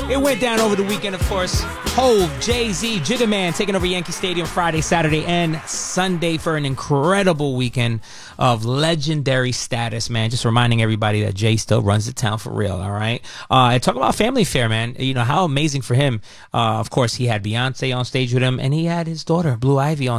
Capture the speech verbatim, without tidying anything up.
It went down over the weekend, of course. Hove, Jay-Z, Jigga Man taking over Yankee Stadium Friday, Saturday, and Sunday for an incredible weekend of legendary status, man. Just reminding everybody that Jay still runs the town for real, all right? Uh, and talk about family fare, man. You know, how amazing for him. Uh, of course, he had Beyonce on stage with him, and he had his daughter, Blue Ivy, on